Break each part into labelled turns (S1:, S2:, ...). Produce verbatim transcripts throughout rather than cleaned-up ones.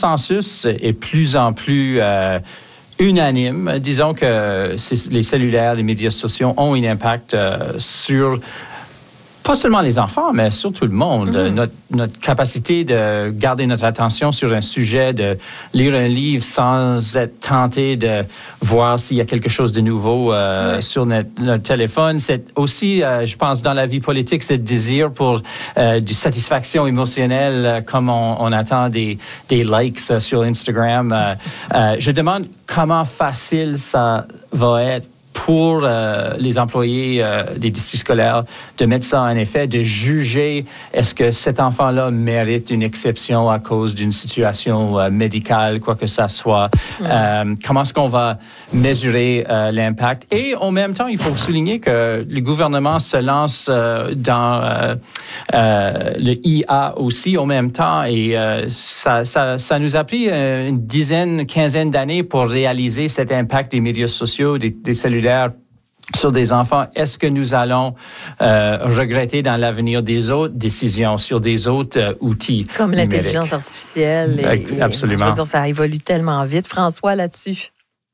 S1: consensus est plus en plus euh, unanime. Disons que les cellulaires, les médias sociaux ont un impact euh, sur pas seulement les enfants, mais sur tout le monde. Mm-hmm. Notre, notre capacité de garder notre attention sur un sujet, de lire un livre sans être tenté de voir s'il y a quelque chose de nouveau euh, oui. sur notre, notre téléphone. C'est aussi, euh, je pense, dans la vie politique, ce désir pour euh, du satisfaction émotionnelle, euh, comme on, on attend des, des likes euh, sur Instagram. Euh, euh, je demande comment facile ça va être pour euh, les employés euh, des districts scolaires de mettre ça en effet, de juger est-ce que cet enfant-là mérite une exception à cause d'une situation euh, médicale, quoi que ça soit. Mm. Euh, comment est-ce qu'on va mesurer euh, l'impact? Et en même temps, il faut souligner que le gouvernement se lance euh, dans euh, euh, le I A aussi en même temps et euh, ça, ça, ça nous a pris une dizaine, quinzaine d'années pour réaliser cet impact des médias sociaux, des, des cellulaires sur des enfants. Est-ce que nous allons euh, regretter dans l'avenir des autres décisions sur des autres euh, outils
S2: comme
S1: numériques?
S2: L'intelligence artificielle. Et, et, Absolument. Je veux dire, ça évolue tellement vite. François, là-dessus.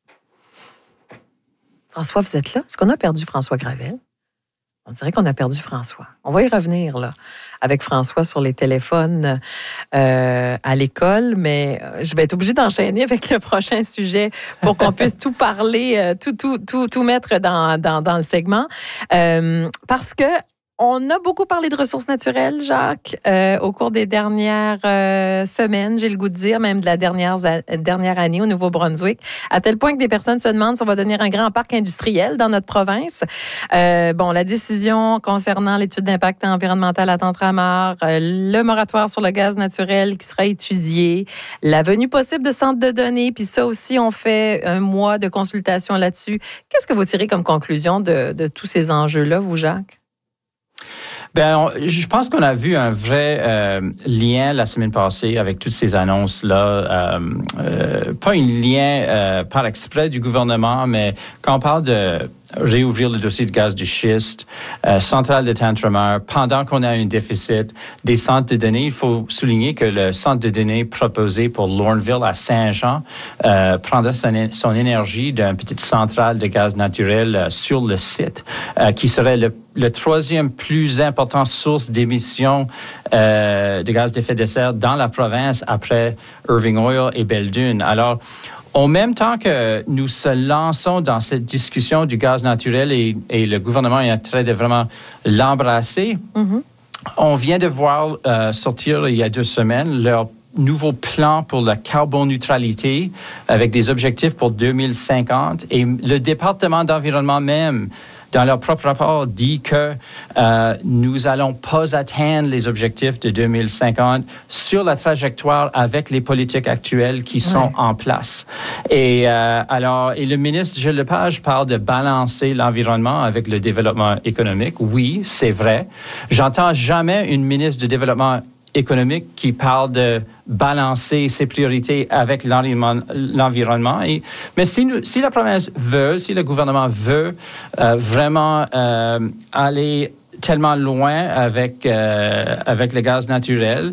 S2: François, vous êtes là? Est-ce qu'on a perdu François Gravel? On dirait qu'on a perdu François. On va y revenir, là, avec François sur les téléphones euh, à l'école, mais je vais être obligée d'enchaîner avec le prochain sujet pour qu'on puisse tout parler, euh, tout, tout, tout, tout mettre dans, dans, dans le segment. Euh, parce que on a beaucoup parlé de ressources naturelles, Jacques, euh, au cours des dernières euh, semaines, j'ai le goût de dire, même de la dernière, dernière année au Nouveau-Brunswick, à tel point que des personnes se demandent si on va devenir un grand parc industriel dans notre province. Euh, bon, la décision concernant l'étude d'impact environnemental à Tentramar, euh, le moratoire sur le gaz naturel qui sera étudié, la venue possible de centres de données, puis ça aussi, on fait un mois de consultation là-dessus. Qu'est-ce que vous tirez comme conclusion de, de tous ces enjeux-là, vous, Jacques?
S1: Ben, on, je pense qu'on a vu un vrai euh, lien la semaine passée avec toutes ces annonces-là. Euh, euh, pas un lien euh, par exprès du gouvernement, mais quand on parle de réouvrir le dossier de gaz de schiste, euh, centrale de Tentramar, pendant qu'on a un déficit des centres de données, il faut souligner que le centre de données proposé pour Lorneville à Saint-Jean euh, prendra son, son énergie d'une petite centrale de gaz naturel euh, sur le site, euh, qui serait le, le troisième plus important source d'émissions euh, de gaz d'effet de serre dans la province après Irving Oil et Belledune. Alors, en même temps que nous se lançons dans cette discussion du gaz naturel et, et le gouvernement est en train de vraiment l'embrasser, mm-hmm. on vient de voir euh, sortir il y a deux semaines leur nouveau plan pour la carboneutralité avec des objectifs pour deux mille cinquante et le département d'environnement même dans leur propre rapport, dit que euh, nous n'allons pas atteindre les objectifs de deux mille cinquante sur la trajectoire avec les politiques actuelles qui sont ouais. en place. Et euh, alors, et le ministre Gilles Lepage parle de balancer l'environnement avec le développement économique. Oui, c'est vrai. J'entends jamais une ministre du développement économique qui parle de balancer ses priorités avec l'environnement. l'environnement. Et, mais si, nous, si la province veut, si le gouvernement veut euh, vraiment euh, aller tellement loin avec, euh, avec le gaz naturel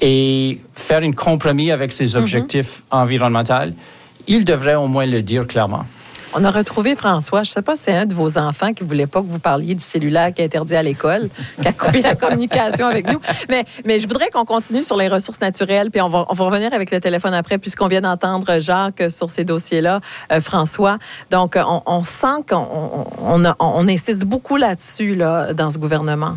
S1: et faire un compromis avec ses objectifs mm-hmm. environnementaux, il devrait au moins le dire clairement.
S2: On a retrouvé François. Je ne sais pas si c'est un de vos enfants qui ne voulait pas que vous parliez du cellulaire qui est interdit à l'école, qui a coupé la communication avec nous. Mais, mais je voudrais qu'on continue sur les ressources naturelles, puis on va, on va revenir avec le téléphone après, puisqu'on vient d'entendre Jacques sur ces dossiers-là, euh, François. Donc, on, on sent qu'on on, on, on insiste beaucoup là-dessus là, dans ce gouvernement.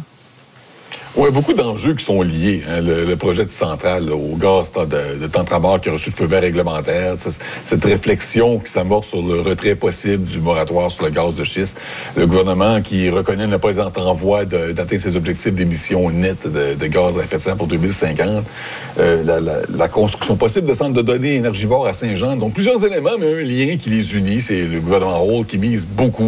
S3: Oui, beaucoup d'enjeux qui sont liés. Hein, le, le projet de centrale là, au gaz de, de Tentramar qui a reçu le feu vert réglementaire, cette réflexion qui s'amorce sur le retrait possible du moratoire sur le gaz de schiste. Le gouvernement qui reconnaît ne pas être en voie de, d'atteindre ses objectifs d'émissions nettes de, de gaz à effet de serre pour deux mille cinquante. Euh, la, la, la construction possible de centres de données énergivores à Saint-Jean. Donc, plusieurs éléments, mais un lien qui les unit. C'est le gouvernement Hall qui mise beaucoup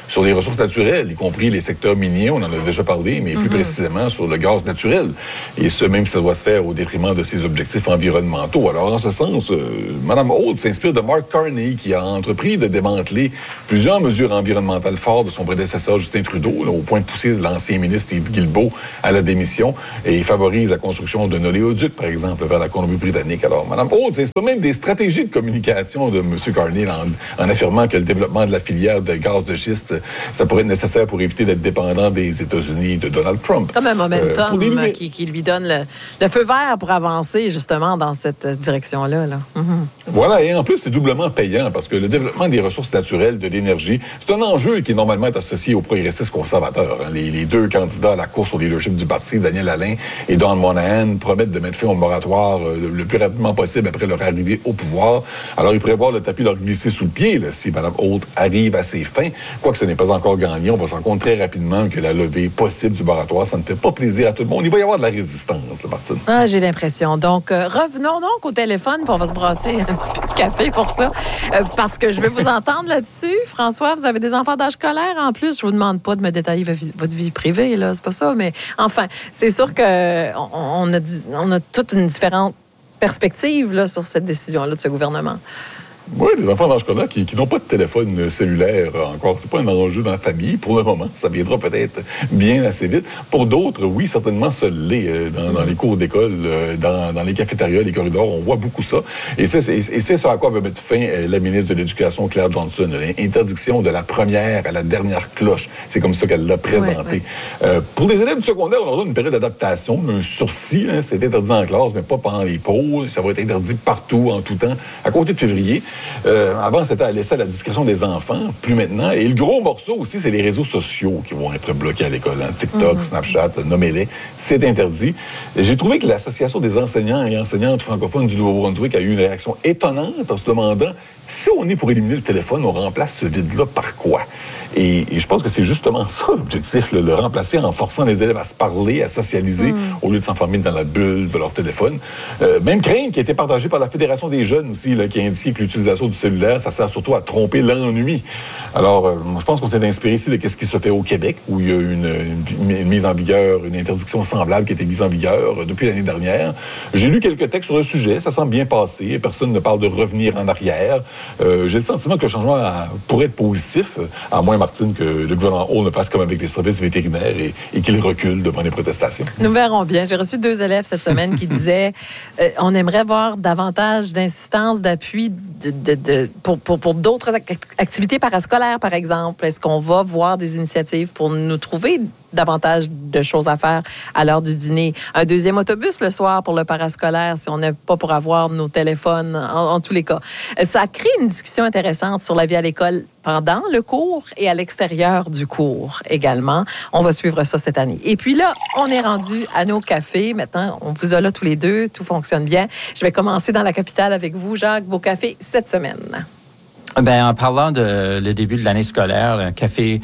S3: sur les ressources naturelles, y compris les secteurs miniers, on en a déjà parlé, mais plus mm-hmm. précisément sur le gaz naturel. Et ce, même si ça doit se faire au détriment de ses objectifs environnementaux. Alors, en ce sens, euh, Mme Holt s'inspire de Mark Carney, qui a entrepris de démanteler plusieurs mesures environnementales fortes de son prédécesseur Justin Trudeau, là, au point de pousser l'ancien ministre Steve Guilbeault à la démission, et il favorise la construction d'un oléoduc, par exemple, vers la Colombie-Britannique. Alors, Mme Holt s'inspire même des stratégies de communication de M. Carney en, en affirmant que le développement de la filière de gaz de schiste, ça pourrait être nécessaire pour éviter d'être dépendant des États-Unis et de Donald Trump.
S2: Comme un momentum euh, les... qui, qui lui donne le, le feu vert pour avancer justement dans cette direction-là. Là. Mm-hmm.
S3: Voilà, et en plus, c'est doublement payant parce que le développement des ressources naturelles, de l'énergie, c'est un enjeu qui est normalement associé aux progressistes conservateurs. Hein. Les, les deux candidats à la course au leadership du parti, Daniel Alain et Don Monahan, promettent de mettre fin au moratoire euh, le, le plus rapidement possible après leur arrivée au pouvoir. Alors, ils prévoient le tapis leur glisser sous le pied là, si Mme Holt arrive à ses fins. Quoique ce n'est pas encore gagné, on va se rendre compte très rapidement que la levée possible du moratoire, ça ne fait pas plaisir à tout le monde. Il va y avoir de la résistance, là, Martine.
S2: Ah, j'ai l'impression. Donc, euh, revenons donc au téléphone, puis on va se brasser un petit peu de café pour ça, euh, parce que je vais vous entendre là-dessus. François, vous avez des enfants d'âge scolaire en plus. Je vous demande pas de me détailler votre vie privée, là, c'est pas ça, mais enfin, c'est sûr que on, on a, on a toute une différente perspective là, sur cette décision-là de ce gouvernement.
S3: Oui, les enfants d'âge scolaire qui, qui n'ont pas de téléphone cellulaire encore. C'est pas un enjeu dans la famille pour le moment. Ça viendra peut-être bien assez vite. Pour d'autres, oui, certainement, ça l'est. Dans, dans les cours d'école, dans, dans les cafétérias, les corridors, on voit beaucoup ça. Et c'est, et c'est ce à quoi veut mettre fin la ministre de l'Éducation, Claire Johnson. L'interdiction de la première à la dernière cloche. C'est comme ça qu'elle l'a présenté. Oui, oui. Euh, pour les élèves du secondaire, on aura une période d'adaptation, un sursis. Hein, c'est interdit en classe, mais pas pendant les pauses. Ça va être interdit partout, en tout temps, à compter de février. Euh, avant, c'était à laisser à la discrétion des enfants, plus maintenant. Et le gros morceau aussi, c'est les réseaux sociaux qui vont être bloqués à l'école. Hein. TikTok, mm-hmm. Snapchat, nommez-les, c'est interdit. Et j'ai trouvé que l'Association des enseignants et enseignantes francophones du Nouveau-Brunswick a eu une réaction étonnante en se demandant si on est pour éliminer le téléphone, on remplace ce vide-là par quoi? Et, et je pense que c'est justement ça l'objectif, le, le remplacer en forçant les élèves à se parler, à socialiser, mm. au lieu de s'enfermer dans la bulle de leur téléphone. Euh, même crainte qui a été partagée par la Fédération des jeunes aussi, là, qui a indiqué que l'utilisation du cellulaire, ça sert surtout à tromper l'ennui. Alors, euh, je pense qu'on s'est inspiré ici de ce qui se fait au Québec, où il y a une, une, une mise en vigueur, une interdiction semblable qui a été mise en vigueur euh, depuis l'année dernière. J'ai lu quelques textes sur le sujet, ça semble bien passé, personne ne parle de revenir en arrière. Euh, j'ai le sentiment que le changement a, pourrait être positif, à moins, Martine, que le gouvernement Holt ne passe comme avec les services vétérinaires et, et qu'il recule devant les protestations.
S2: Nous verrons bien. J'ai reçu deux élèves cette semaine qui disaient euh, on aimerait voir davantage d'insistance, d'appui de, de, de, pour, pour, pour d'autres activités parascolaires, par exemple. Est-ce qu'on va voir des initiatives pour nous trouver davantage de choses à faire à l'heure du dîner? Un deuxième autobus le soir pour le parascolaire, si on n'est pas pour avoir nos téléphones, en, en tous les cas. Ça crée une discussion intéressante sur la vie à l'école pendant le cours et à l'extérieur du cours également. On va suivre ça cette année. Et puis là, on est rendu à nos cafés. Maintenant, on vous a là tous les deux. Tout fonctionne bien. Je vais commencer dans la capitale avec vous, Jacques. Vos cafés cette semaine.
S1: Ben, en parlant de le début de l'année scolaire, un café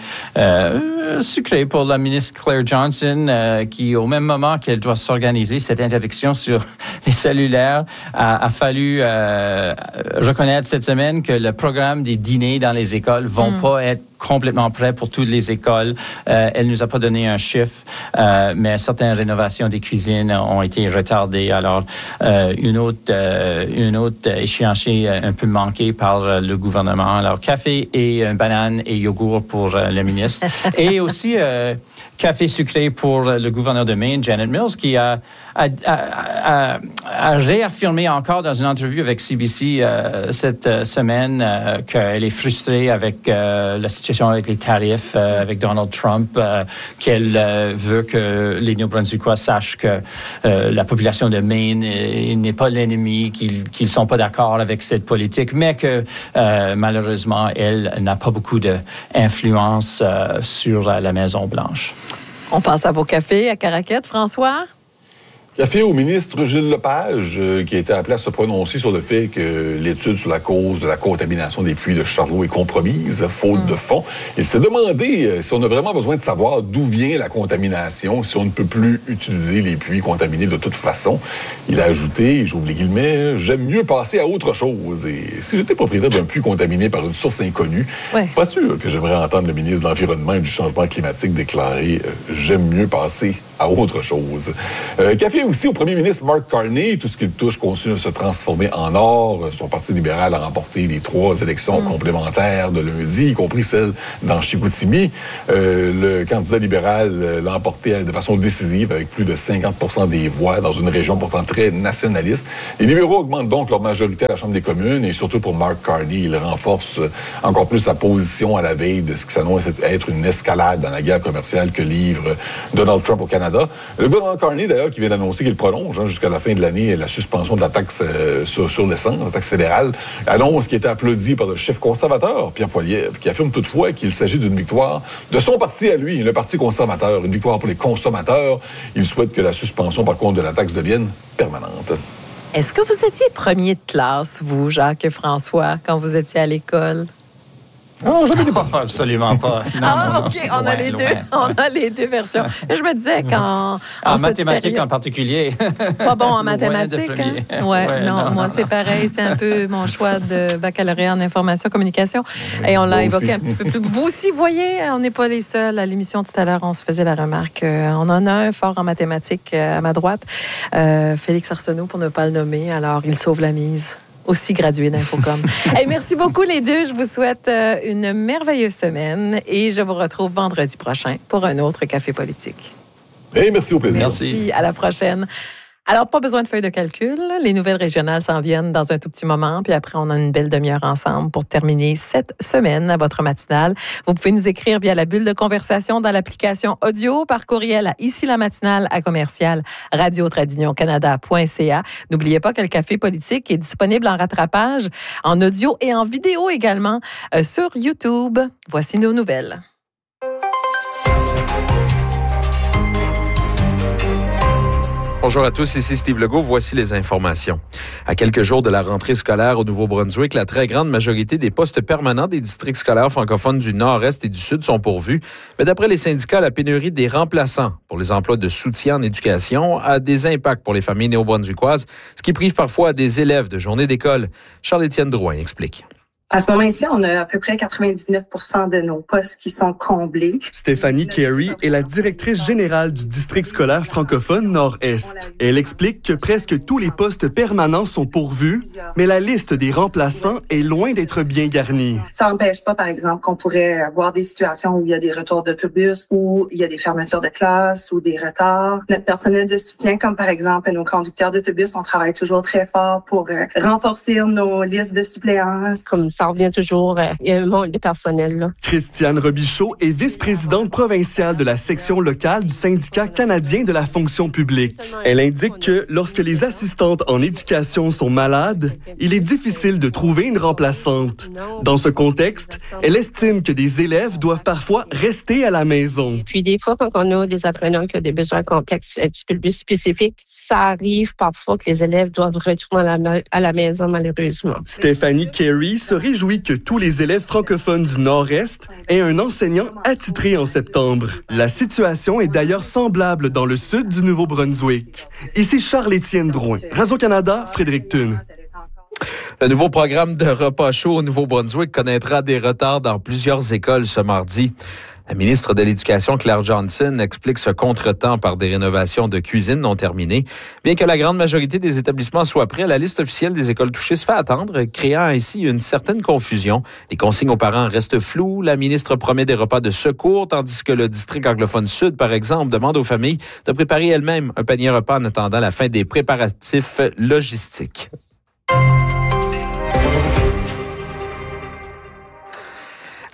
S1: euh, sucré pour la ministre Claire Johnson, euh, qui, au même moment qu'elle doit s'organiser cette interdiction sur les cellulaires, a, a fallu euh, reconnaître cette semaine que le programme des dîners dans les écoles vont mm. pas être complètement prêt pour toutes les écoles. Euh, elle nous a pas donné un chiffre, euh, mais certaines rénovations des cuisines ont été retardées. Alors, euh, une autre, euh, une autre échéancier un peu manqué par le gouvernement. Alors, café et euh, banane et yogourt pour euh, le ministre. Et aussi, euh, café sucré pour le gouverneur de Maine, Janet Mills, qui a, a, a, a, a réaffirmé encore dans une entrevue avec C B C euh, cette euh, semaine euh, qu'elle est frustrée avec euh, la situation avec les tarifs, euh, avec Donald Trump, euh, qu'elle euh, veut que les New-Brunswickois sachent que euh, la population de Maine euh, n'est pas l'ennemi, qu'ils qu'ils sont pas d'accord avec cette politique, mais que euh, malheureusement, elle n'a pas beaucoup d'influence euh, sur la Maison-Blanche.
S2: On passe à vos cafés à Caraquette, François?
S3: Café au ministre Gilles Lepage, euh, qui a été appelé à se prononcer sur le fait que l'étude sur la cause de la contamination des puits de Charlot est compromise, faute mmh. de fond. Il s'est demandé euh, si on a vraiment besoin de savoir d'où vient la contamination, si on ne peut plus utiliser les puits contaminés de toute façon. Il a ajouté, j'ouvre les guillemets, « J'aime mieux passer à autre chose. » Et si j'étais propriétaire d'un puits contaminé par une source inconnue, ouais. pas sûr que j'aimerais entendre le ministre de l'Environnement et du Changement climatique déclarer euh, « J'aime mieux passer à autre chose. » Euh, café aussi au premier ministre Mark Carney. Tout ce qu'il touche continue de se transformer en or. Son parti libéral a remporté les trois élections mmh. complémentaires de lundi, y compris celle dans Chicoutimi. Euh, le candidat libéral l'a emporté de façon décisive avec plus de cinquante pour cent des voix dans une région pourtant très nationaliste. Les libéraux augmentent donc leur majorité à la Chambre des communes et surtout pour Mark Carney, il renforce encore plus sa position à la veille de ce qui s'annonce être une escalade dans la guerre commerciale que livre Donald Trump au Canada. Le gouvernement Carney, d'ailleurs, qui vient d'annoncer qu'il prolonge hein, jusqu'à la fin de l'année la suspension de la taxe euh, sur, sur l'essence, la taxe fédérale, annonce qui a été applaudie par le chef conservateur, Pierre Poilievre, qui affirme toutefois qu'il s'agit d'une victoire de son parti à lui, le Parti conservateur, une victoire pour les consommateurs. Il souhaite que la suspension, par contre, de la taxe devienne permanente.
S2: Est-ce que vous étiez premier de classe, vous, Jacques et François, quand vous étiez à l'école?
S1: Non, je ne dis pas. Absolument pas. Non,
S2: ah,
S1: non,
S2: OK, on a, les deux, on a les deux versions. Je me disais qu'en...
S1: En, en mathématiques période... en particulier.
S2: Pas bon en mathématiques, hein? Ouais, ouais, non, non, moi, non. C'est pareil. C'est un peu mon choix de baccalauréat en information communication. Et on l'a moi évoqué aussi. Un petit peu plus. Vous aussi, vous voyez, on n'est pas les seuls. À l'émission tout à l'heure, on se faisait la remarque. Euh, on en a un fort en mathématiques euh, à ma droite, euh, Félix Arsenault, pour ne pas le nommer. Alors, il sauve la mise. Aussi gradué d'Infocom. Hey, merci beaucoup les deux. Je vous souhaite euh, une merveilleuse semaine et je vous retrouve vendredi prochain pour un autre Café politique.
S3: Hey, merci au plaisir.
S2: Merci. Merci. À la prochaine. Alors, pas besoin de feuilles de calcul. Les nouvelles régionales s'en viennent dans un tout petit moment. Puis après, on a une belle demi-heure ensemble pour terminer cette semaine à votre matinale. Vous pouvez nous écrire via la bulle de conversation dans l'application audio, par courriel à ici la matinale à commercial radio trait d'union canada point c a. N'oubliez pas que le Café politique est disponible en rattrapage, en audio et en vidéo également euh, sur YouTube. Voici nos nouvelles.
S4: Bonjour à tous, ici Steve Legault. Voici les informations. À quelques jours de la rentrée scolaire au Nouveau-Brunswick, la très grande majorité des postes permanents des districts scolaires francophones du Nord-Est et du Sud sont pourvus. Mais d'après les syndicats, la pénurie des remplaçants pour les emplois de soutien en éducation a des impacts pour les familles néo-brunswickoises, ce qui prive parfois des élèves de journées d'école. Charles-Étienne Drouin explique.
S5: À ce moment-ci, on a à peu près quatre-vingt-dix-neuf pour cent de nos postes qui sont comblés.
S6: Stéphanie Carey est la directrice générale du district scolaire francophone Nord-Est. Elle explique que presque tous les postes permanents sont pourvus, mais la liste des remplaçants est loin d'être bien garnie.
S5: Ça n'empêche pas, par exemple, qu'on pourrait avoir des situations où il y a des retours d'autobus, où il y a des fermetures de classe ou des retards. Notre personnel de soutien, comme par exemple nos conducteurs d'autobus, on travaille toujours très fort pour renforcer nos listes de suppléances.
S7: Comme ça revient toujours, euh, il y a un manque de personnel. Là.
S6: Christiane Robichaud est vice-présidente provinciale de la section locale du syndicat canadien de la fonction publique. Elle indique que lorsque les assistantes en éducation sont malades, il est difficile de trouver une remplaçante. Dans ce contexte, elle estime que des élèves doivent parfois rester à la maison.
S7: Puis des fois, quand on a des apprenants qui ont des besoins complexes un petit peu plus spécifiques, ça arrive parfois que les élèves doivent retourner à la, à la maison, malheureusement.
S6: Stéphanie Carey se réjouit que tous les élèves francophones du Nord-Est aient un enseignant attitré en septembre. La situation est d'ailleurs semblable dans le sud du Nouveau-Brunswick. Ici Charles-Étienne Drouin. Radio-Canada, Fredericton.
S4: Le nouveau programme de repas chaud au Nouveau-Brunswick connaîtra des retards dans plusieurs écoles ce mardi. La ministre de l'Éducation, Claire Johnson, explique ce contretemps par des rénovations de cuisine non terminées. Bien que la grande majorité des établissements soient prêts, la liste officielle des écoles touchées se fait attendre, créant ainsi une certaine confusion. Les consignes aux parents restent floues. La ministre promet des repas de secours, tandis que le district anglophone sud, par exemple, demande aux familles de préparer elles-mêmes un panier repas en attendant la fin des préparatifs logistiques.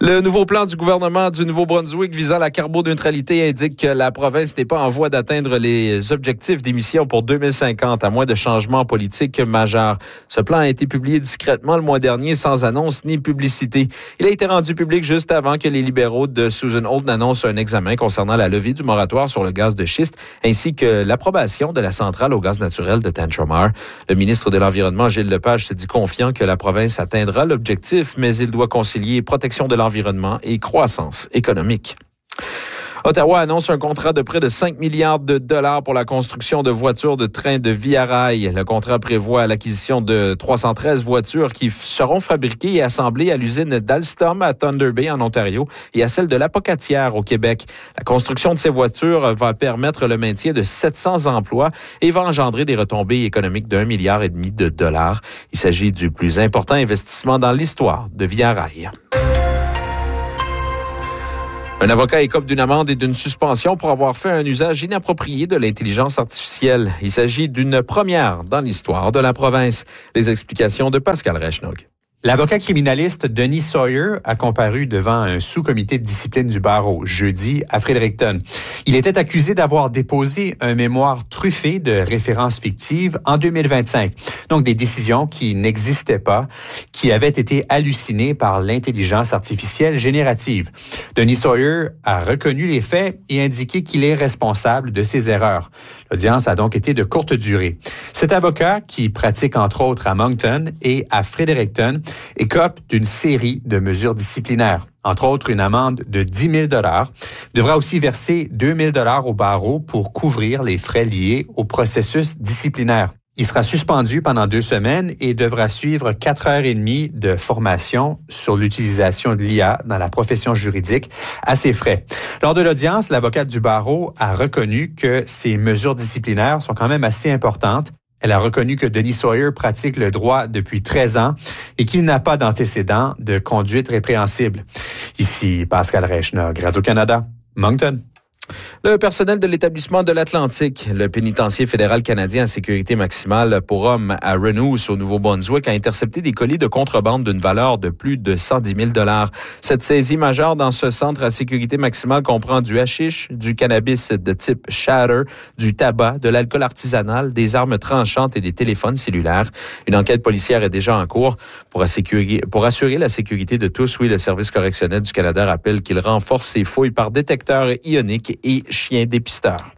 S4: Le nouveau plan du gouvernement du Nouveau-Brunswick visant la carboneutralité indique que la province n'est pas en voie d'atteindre les objectifs d'émissions pour deux mille cinquante, à moins de changements politiques majeurs. Ce plan a été publié discrètement le mois dernier sans annonce ni publicité. Il a été rendu public juste avant que les libéraux de Susan Holden annoncent un examen concernant la levée du moratoire sur le gaz de schiste ainsi que l'approbation de la centrale au gaz naturel de Tantramar. Le ministre de l'Environnement, Gilles Lepage, se dit confiant que la province atteindra l'objectif, mais il doit concilier protection de l'environnement environnement et croissance économique. Ottawa annonce un contrat de près de cinq milliards de dollars pour la construction de voitures de train de Via Rail. Le contrat prévoit l'acquisition de trois cent treize voitures qui seront fabriquées et assemblées à l'usine d'Alstom à Thunder Bay en Ontario et à celle de l'Apocatière au Québec. La construction de ces voitures va permettre le maintien de sept cents emplois et va engendrer des retombées économiques d'un milliard et demi de dollars. Il s'agit du plus important investissement dans l'histoire de Via Rail. Un avocat écope d'une amende et d'une suspension pour avoir fait un usage inapproprié de l'intelligence artificielle. Il s'agit d'une première dans l'histoire de la province. Les explications de Pascal Reichnog.
S8: L'avocat criminaliste Denis Sawyer a comparu devant un sous-comité de discipline du barreau jeudi à Fredericton. Il était accusé d'avoir déposé un mémoire truffé de références fictives en deux mille vingt-cinq. Donc des décisions qui n'existaient pas, qui avaient été hallucinées par l'intelligence artificielle générative. Denis Sawyer a reconnu les faits et indiqué qu'il est responsable de ses erreurs. L'audience a donc été de courte durée. Cet avocat, qui pratique entre autres à Moncton et à Fredericton, écope d'une série de mesures disciplinaires. Entre autres, une amende de dix mille dollars, devra aussi verser deux mille dollars au barreau pour couvrir les frais liés au processus disciplinaire. Il sera suspendu pendant deux semaines et devra suivre quatre heures et demie de formation sur l'utilisation de l'I A dans la profession juridique à ses frais. Lors de l'audience, l'avocate du barreau a reconnu que ces mesures disciplinaires sont quand même assez importantes. Elle a reconnu que Denis Sawyer pratique le droit depuis treize ans et qu'il n'a pas d'antécédent de conduite répréhensible. Ici, Pascal Reichnog, Radio-Canada, Moncton.
S4: Le personnel de l'établissement de l'Atlantique, le pénitencier fédéral canadien à sécurité maximale pour hommes à Renouse, au Nouveau-Brunswick, a intercepté des colis de contrebande d'une valeur de plus de cent dix mille dollars. Cette saisie majeure dans ce centre à sécurité maximale comprend du hashish, du cannabis de type shatter, du tabac, de l'alcool artisanal, des armes tranchantes et des téléphones cellulaires. Une enquête policière est déjà en cours pour assurer, pour assurer la sécurité de tous. Oui, le Service correctionnel du Canada rappelle qu'il renforce ses fouilles par détecteurs ioniques et chiens dépisteurs.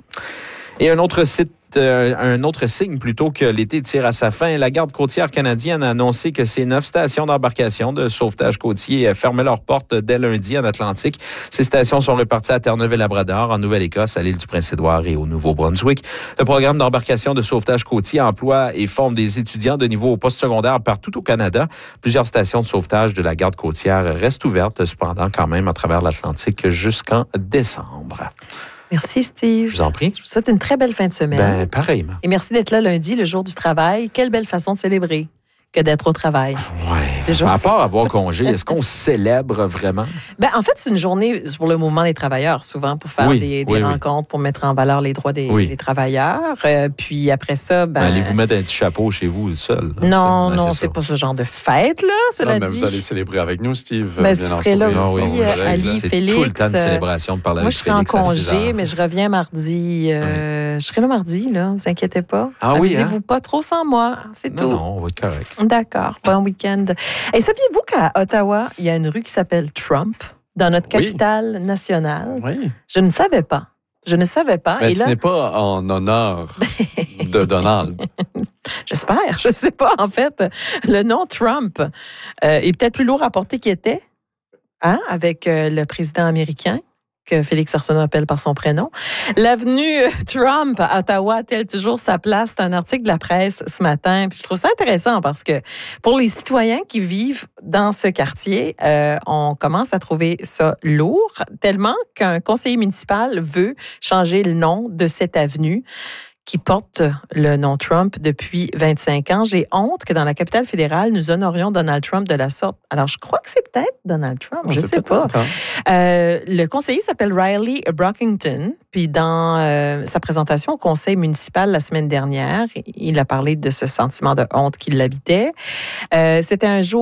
S4: Et un autre site Euh, un autre signe plutôt que l'été tire à sa fin. La garde côtière canadienne a annoncé que ses neuf stations d'embarcation de sauvetage côtier fermaient leurs portes dès lundi en Atlantique. Ces stations sont réparties à Terre-Neuve et Labrador, en Nouvelle-Écosse, à l'île du Prince-Édouard et au Nouveau-Brunswick. Le programme d'embarcation de sauvetage côtier emploie et forme des étudiants de niveau postsecondaire partout au Canada. Plusieurs stations de sauvetage de la garde côtière restent ouvertes, cependant quand même à travers l'Atlantique jusqu'en décembre.
S2: Merci, Steve.
S4: Je vous en prie.
S2: Je vous souhaite une très belle fin de semaine.
S4: Ben, pareillement.
S2: Et merci d'être là lundi, le jour du travail. Quelle belle façon de célébrer que d'être au travail.
S4: Oui. À part avoir congé, est-ce qu'on célèbre vraiment?
S2: Ben, en fait, c'est une journée pour le mouvement des travailleurs, souvent, pour faire
S4: oui,
S2: des, des
S4: oui,
S2: rencontres, oui. pour mettre en valeur les droits des,
S4: oui.
S2: des travailleurs. Euh, puis après ça, ben...
S4: Allez-vous mettre un petit chapeau chez vous, seul? Là,
S2: non,
S4: c'est,
S2: non,
S4: c'est,
S2: c'est pas ce genre de fête, là, cela
S9: non, mais
S2: dit.
S9: vous allez célébrer avec nous, Steve.
S2: Ben, vous serez là aussi,
S4: oui, oui,
S2: euh, Ali,
S4: c'est
S2: Félix.
S4: tout le temps de célébration de parler
S2: Moi,
S4: avec
S2: je serai en
S4: Félix à six
S2: congé,
S4: heures.
S2: mais je reviens mardi. Euh, oui. Je serai là mardi, là, ne vous inquiétez pas.
S4: Ah oui,
S2: Amusez-vous
S4: hein?
S2: pas trop sans moi, c'est
S4: non,
S2: tout.
S4: Non, on va être correct.
S2: D'accord, bon week-end. Et saviez-vous qu'à Ottawa, il y a une rue qui s'appelle Trump, dans notre capitale
S9: oui.
S2: nationale?
S9: Oui.
S2: Je ne savais pas. Je ne savais pas.
S9: Mais
S2: Et
S9: ce
S2: là...
S9: n'est pas en honneur de Donald.
S2: J'espère. Je ne sais pas, en fait. Le nom Trump euh, est peut-être plus lourd à porter qu'il était, hein, avec euh, le président américain, que Félix Arsenault appelle par son prénom. L'avenue Trump à Ottawa a-t-elle toujours sa place? C'est un article de la presse ce matin. Puis je trouve ça intéressant parce que pour les citoyens qui vivent dans ce quartier, euh, on commence à trouver ça lourd, tellement qu'un conseiller municipal veut changer le nom de cette avenue qui porte le nom Trump depuis vingt-cinq ans. J'ai honte que dans la capitale fédérale, nous honorions Donald Trump de la sorte. Alors, je crois que c'est peut-être Donald Trump, je ne sais pas.
S9: Hein?
S2: Euh, le conseiller s'appelle Riley Brockington, puis dans euh, sa présentation au conseil municipal la semaine dernière, il a parlé de ce sentiment de honte qui l'habitait. Euh, c'était un jour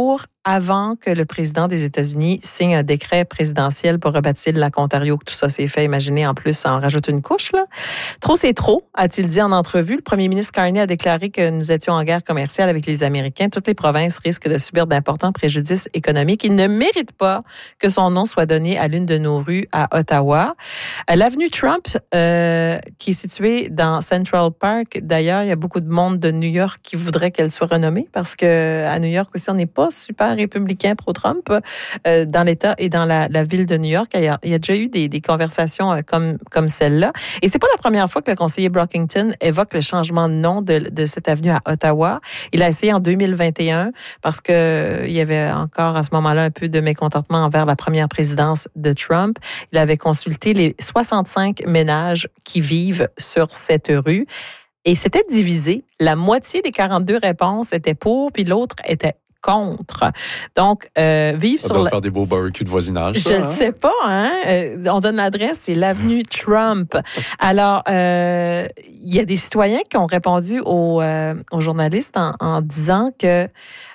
S2: avant que le président des États-Unis signe un décret présidentiel pour rebâtir le lac Ontario, que tout ça s'est fait. Imaginez, en plus, ça en rajoute une couche, là. Trop, c'est trop, a-t-il dit en entrevue. Le premier ministre Carney a déclaré que nous étions en guerre commerciale avec les Américains. Toutes les provinces risquent de subir d'importants préjudices économiques. Il ne mérite pas que son nom soit donné à l'une de nos rues à Ottawa. L'avenue Trump, euh, qui est située dans Central Park, d'ailleurs, il y a beaucoup de monde de New York qui voudrait qu'elle soit renommée parce qu'à New York aussi, on n'est pas super républicain pro-Trump euh, dans l'État et dans la, la ville de New York. Il y a, il y a déjà eu des, des conversations euh, comme, comme celle-là. Et c'est pas la première fois que le conseiller Brockington évoque le changement de nom de, de cette avenue à Ottawa. Il a essayé en deux mille vingt et un parce que euh, il y avait encore à ce moment-là un peu de mécontentement envers la première présidence de Trump. Il avait consulté les soixante-cinq ménages qui vivent sur cette rue et c'était divisé. La moitié des quarante-deux réponses étaient pour, puis l'autre était contre. Donc, euh, vivre
S9: ça
S2: sur...
S9: doit
S2: la...
S9: faire des beaux barbecues de voisinage.
S2: Je ne
S9: hein?
S2: sais pas, hein? Euh, on donne l'adresse, c'est l'avenue Trump. Alors, euh, il y a des citoyens qui ont répondu aux, euh, aux journalistes en, en disant que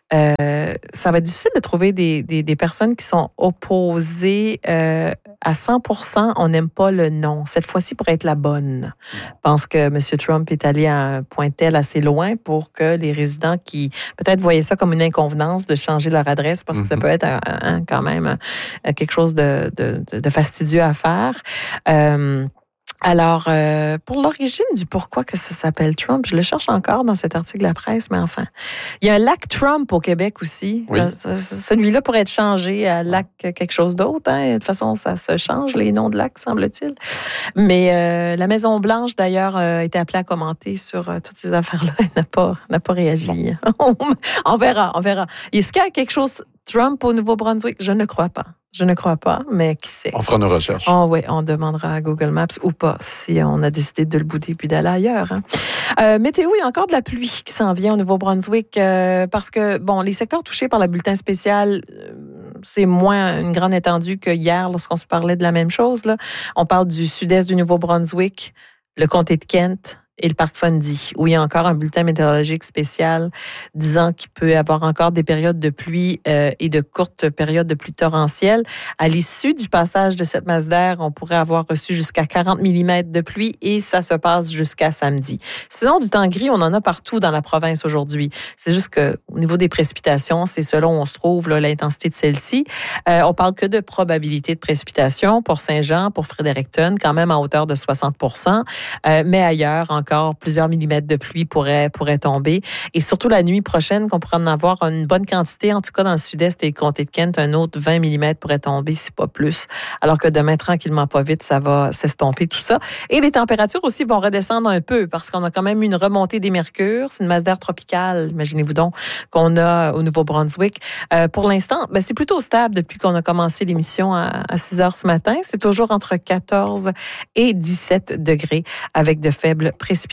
S2: Euh, ça va être difficile de trouver des, des, des personnes qui sont opposées euh, à cent pour cent. On n'aime pas le non. Cette fois-ci, pour être la bonne. Je pense que M. Trump est allé à un point tel assez loin pour que les résidents qui peut-être voyaient ça comme une inconvenance de changer leur adresse parce que ça peut être un, un, quand même un, quelque chose de, de, de fastidieux à faire. Euh, Alors, euh, pour l'origine du pourquoi que ça s'appelle Trump, je le cherche encore dans cet article de la presse, mais enfin. Il y a un lac Trump au Québec aussi.
S9: Oui.
S2: Celui-là pourrait être changé à lac quelque chose d'autre. Hein. De toute façon, ça se change, les noms de lacs, semble-t-il. Mais euh, la Maison-Blanche, d'ailleurs, a été appelée à commenter sur euh, toutes ces affaires-là. Elle n'a pas, n'a pas réagi. Bon. On verra, on verra. Est-ce qu'il y a quelque chose Trump au Nouveau-Brunswick? Je ne crois pas. Je ne crois pas, mais qui sait?
S9: On fera nos recherches.
S2: Oh, oui, on demandera à Google Maps ou pas si on a décidé de le bouder puis d'aller ailleurs. Hein. Euh, météo, il y a encore de la pluie qui s'en vient au Nouveau-Brunswick euh, parce que, bon, les secteurs touchés par le bulletin spécial, euh, c'est moins une grande étendue que hier lorsqu'on se parlait de la même chose. Là. On parle du sud-est du Nouveau-Brunswick, le comté de Kent et le parc Fundy, où il y a encore un bulletin météorologique spécial disant qu'il peut y avoir encore des périodes de pluie euh, et de courtes périodes de pluie torrentielle. À l'issue du passage de cette masse d'air, on pourrait avoir reçu jusqu'à quarante millimètres de pluie et ça se passe jusqu'à samedi. Sinon, du temps gris, on en a partout dans la province aujourd'hui. C'est juste qu'au niveau des précipitations, c'est selon où on se trouve, là, l'intensité de celle-ci. Euh, on parle que de probabilité de précipitation pour Saint-Jean, pour Fredericton, quand même à hauteur de soixante pour cent, euh, mais ailleurs, encore plusieurs millimètres de pluie pourraient, pourraient tomber. Et surtout la nuit prochaine, qu'on pourrait en avoir une bonne quantité, en tout cas dans le sud-est et le comté de Kent, un autre vingt millimètres pourrait tomber, si pas plus. Alors que demain, tranquillement, pas vite, ça va s'estomper tout ça. Et les températures aussi vont redescendre un peu parce qu'on a quand même une remontée des mercures. C'est une masse d'air tropicale, imaginez-vous donc, qu'on a au Nouveau-Brunswick. Euh, pour l'instant, ben, c'est plutôt stable depuis qu'on a commencé l'émission à, à six heures ce matin. C'est toujours entre quatorze et dix-sept degrés avec de faibles précipitations.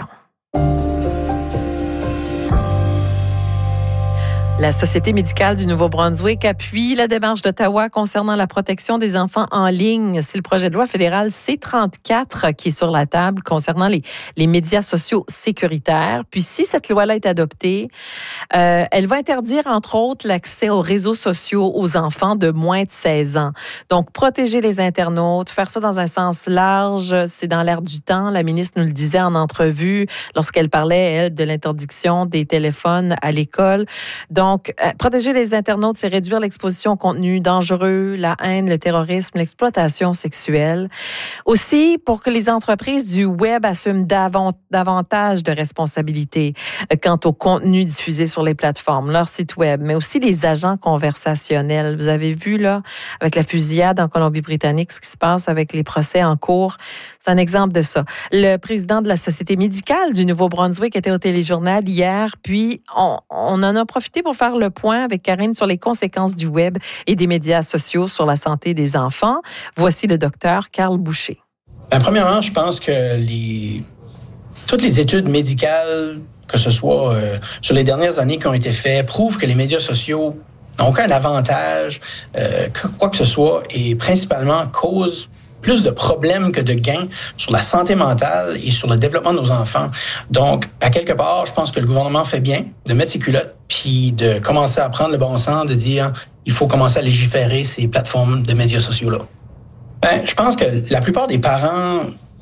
S2: La Société médicale du Nouveau-Brunswick appuie la démarche d'Ottawa concernant la protection des enfants en ligne. C'est le projet de loi fédéral C trente-quatre qui est sur la table concernant les, les médias sociaux sécuritaires. Puis si cette loi-là est adoptée, euh, elle va interdire, entre autres, l'accès aux réseaux sociaux aux enfants de moins de seize ans. Donc, protéger les internautes, faire ça dans un sens large, c'est dans l'air du temps. La ministre nous le disait en entrevue lorsqu'elle parlait, elle, de l'interdiction des téléphones à l'école. Donc, Donc, euh, protéger les internautes, c'est réduire l'exposition au contenu dangereux, la haine, le terrorisme, l'exploitation sexuelle. Aussi, pour que les entreprises du web assument davant, davantage de responsabilités euh, quant au contenu diffusé sur les plateformes, leur site web, mais aussi les agents conversationnels. Vous avez vu, là, avec la fusillade en Colombie-Britannique, ce qui se passe avec les procès en cours. C'est un exemple de ça. Le président de la Société médicale du Nouveau-Brunswick était au téléjournal hier, puis on, on en a profité pour faire le point avec Karine sur les conséquences du web et des médias sociaux sur la santé des enfants. Voici le docteur Carl Boucher.
S10: Ben, premièrement, je pense que les... toutes les études médicales, que ce soit euh, sur les dernières années qui ont été faites, prouvent que les médias sociaux n'ont aucun avantage, euh, que quoi que ce soit, et principalement cause plus de problèmes que de gains sur la santé mentale et sur le développement de nos enfants. Donc, à quelque part, je pense que le gouvernement fait bien de mettre ses culottes puis de commencer à prendre le bon sens, de dire il faut commencer à légiférer ces plateformes de médias sociaux-là. Ben, je pense que la plupart des parents,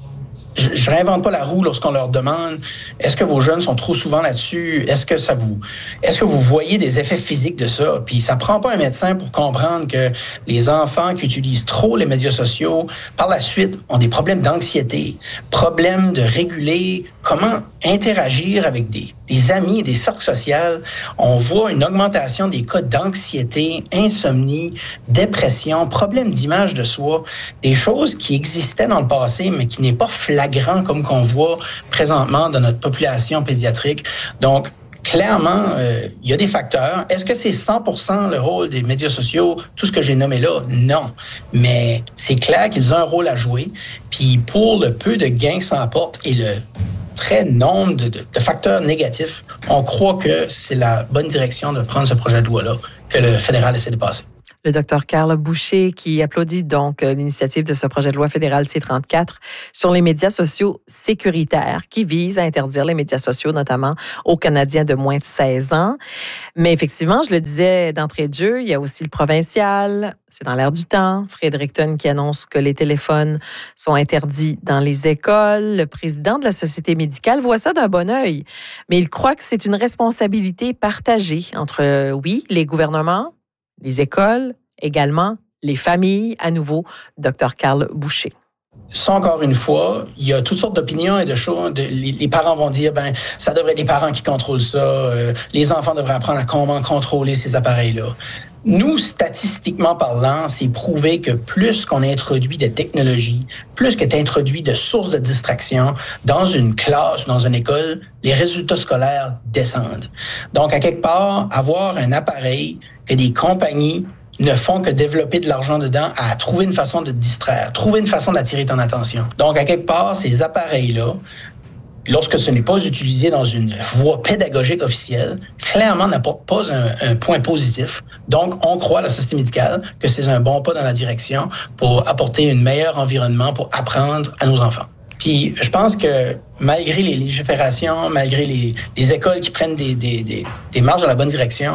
S10: je, je réinvente pas la roue lorsqu'on leur demande est-ce que vos jeunes sont trop souvent là-dessus, est-ce que ça vous, est-ce que vous voyez des effets physiques de ça? Puis ça prend pas un médecin pour comprendre que les enfants qui utilisent trop les médias sociaux, par la suite, ont des problèmes d'anxiété, problèmes de réguler comment interagir avec des, des amis et des cercles sociaux. On voit une augmentation des cas d'anxiété, insomnie, dépression, problèmes d'image de soi, des choses qui existaient dans le passé, mais qui n'est pas flagrant comme qu'on voit présentement dans notre population pédiatrique. Donc, clairement, euh, il y a des facteurs. Est-ce que c'est cent pour cent le rôle des médias sociaux, tout ce que j'ai nommé là? Non. Mais c'est clair qu'ils ont un rôle à jouer. Puis pour le peu de gains que ça apporte et le très nombre de, de, de facteurs négatifs, on croit que c'est la bonne direction de prendre ce projet de loi-là que le fédéral essaie de passer.
S2: Le docteur Carl Boucher qui applaudit donc l'initiative de ce projet de loi fédéral C trente-quatre sur les médias sociaux sécuritaires qui vise à interdire les médias sociaux, notamment aux Canadiens de moins de seize ans. Mais effectivement, je le disais d'entrée de jeu, il y a aussi le provincial, c'est dans l'air du temps. Fredericton qui annonce que les téléphones sont interdits dans les écoles. Le président de la Société médicale voit ça d'un bon œil, mais il croit que c'est une responsabilité partagée entre, oui, les gouvernements, les écoles, également les familles. À nouveau, docteur Carl Boucher.
S10: Ça, encore une fois, il y a toutes sortes d'opinions et de choses. De, les, les parents vont dire, ben, ça devrait être les parents qui contrôlent ça. Euh, les enfants devraient apprendre à comment contrôler ces appareils-là. Nous, statistiquement parlant, c'est prouvé que plus qu'on introduit de technologies, plus que tu introduis de sources de distraction dans une classe ou dans une école, les résultats scolaires descendent. Donc, à quelque part, avoir un appareil que des compagnies ne font que développer de l'argent dedans à trouver une façon de te distraire, trouver une façon d'attirer ton attention. Donc, à quelque part, ces appareils-là, lorsque ce n'est pas utilisé dans une voie pédagogique officielle, clairement n'apporte pas un, un point positif. Donc, on croit à la société médicale que c'est un bon pas dans la direction pour apporter un meilleur environnement pour apprendre à nos enfants. Puis, je pense que malgré les légiférations, malgré les, les écoles qui prennent des, des, des, des marches dans la bonne direction,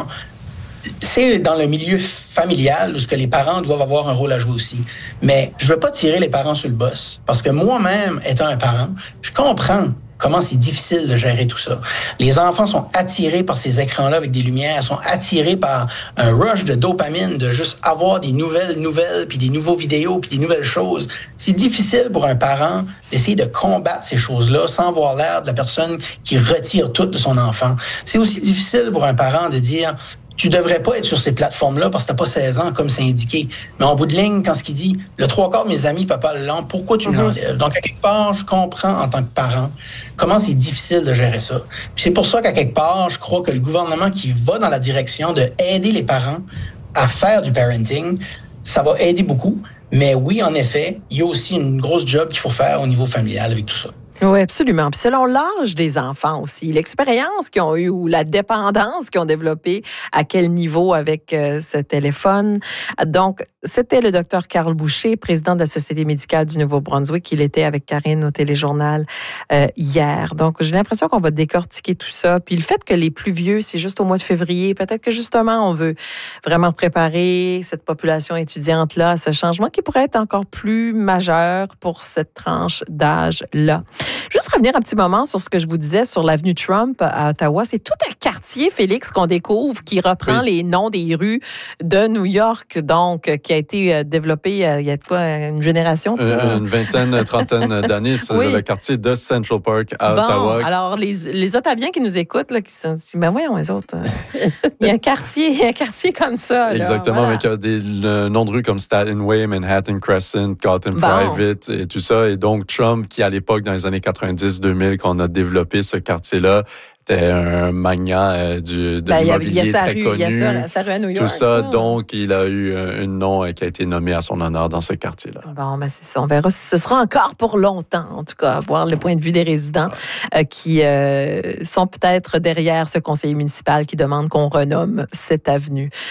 S10: c'est dans le milieu familial où ce que les parents doivent avoir un rôle à jouer aussi. Mais je veux pas tirer les parents sur le boss parce que moi-même, étant un parent, je comprends comment c'est difficile de gérer tout ça. Les enfants sont attirés par ces écrans-là avec des lumières, sont attirés par un rush de dopamine, de juste avoir des nouvelles nouvelles, puis des nouveaux vidéos, puis des nouvelles choses. C'est difficile pour un parent d'essayer de combattre ces choses-là sans avoir l'air de la personne qui retire tout de son enfant. C'est aussi difficile pour un parent de dire tu devrais pas être sur ces plateformes-là parce que t'as pas seize ans, comme c'est indiqué. Mais en bout de ligne, quand ce qu'il dit, le trois quarts de mes amis, papa l'ont, pourquoi tu mm-hmm. l'enlèves? Donc, à quelque part, je comprends en tant que parent comment c'est difficile de gérer ça. Puis c'est pour ça qu'à quelque part, je crois que le gouvernement qui va dans la direction de aider les parents à faire du parenting, ça va aider beaucoup. Mais oui, en effet, il y a aussi une grosse job qu'il faut faire au niveau familial avec tout ça.
S2: Oui, absolument. Puis selon l'âge des enfants aussi, l'expérience qu'ils ont eue ou la dépendance qu'ils ont développée, à quel niveau avec euh, ce téléphone. Donc, c'était le docteur Carl Boucher, président de la Société médicale du Nouveau-Brunswick. Il était avec Karine au téléjournal euh, hier. Donc, j'ai l'impression qu'on va décortiquer tout ça. Puis le fait que les plus vieux, c'est juste au mois de février, peut-être que justement, on veut vraiment préparer cette population étudiante-là à ce changement qui pourrait être encore plus majeur pour cette tranche d'âge-là. Juste revenir un petit moment sur ce que je vous disais sur l'avenue Trump à Ottawa. C'est tout un quartier, Félix, qu'on découvre qui reprend oui. les noms des rues de New York, donc qui a été développé il y a quoi, une génération? De ça?
S9: Euh, une vingtaine, trentaine d'années. C'est oui. le quartier de Central Park à
S2: bon,
S9: Ottawa.
S2: Alors, les, les Ottaviens qui nous écoutent, là, qui sont dit, ben voyons, les autres, il y a un quartier, il y a un quartier comme ça. Là,
S9: exactement,
S2: voilà.
S9: avec euh, des le, noms de rues comme Staten Way, Manhattan Crescent, Gotham bon. Private et tout ça. Et donc, Trump, qui à l'époque, dans les années quatre-vingt-dix deux mille, qu'on a développé ce quartier-là, était un magnat euh, du, de ben, l'immobilier il y a, il y a très rue, connu. Il y a sa, sa rue à New York. Tout ça, oh. donc, il a eu un, un nom euh, qui a été nommé à son honneur dans ce quartier-là.
S2: Bon, ben c'est ça. On verra si ce sera encore pour longtemps, en tout cas, voir le point de vue des résidents ouais. euh, qui euh, sont peut-être derrière ce conseiller municipal qui demande qu'on renomme cette avenue.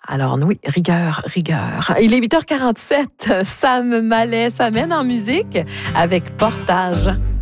S2: Alors oui, rigueur, rigueur. Il est huit heures quarante-sept. Sam Mallet s'amène en musique avec Portage.